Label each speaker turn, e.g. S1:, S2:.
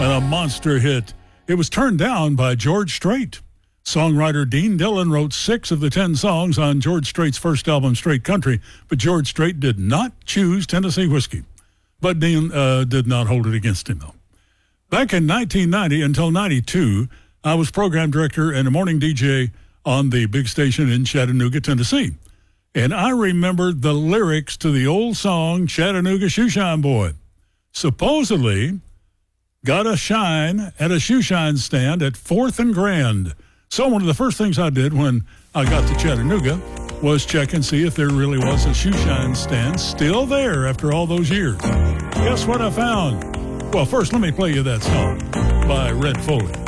S1: and a monster hit. It was turned down by George Strait. Songwriter Dean Dillon wrote 6 of the 10 songs on George Strait's first album, Straight Country, but George Strait did not choose Tennessee Whiskey. But Dean did not hold it against him, though. Back in 1990 until 92, I was program director and a morning DJ on the big station in Chattanooga, Tennessee. And I remembered the lyrics to the old song, Chattanooga Shoeshine Boy. Supposedly, got a shine at a shoeshine stand at 4th and Grand. So one of the first things I did when I got to Chattanooga was check and see if there really was a shoeshine stand still there after all those years. Guess what I found? Well, first, let me play you that song by Red Foley.